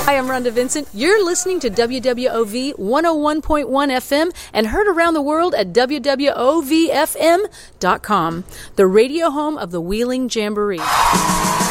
Hi, I'm Rhonda Vincent. You're listening to WWOV 101.1 FM and heard around the world at WWOVFM.com, the radio home of the Wheeling Jamboree.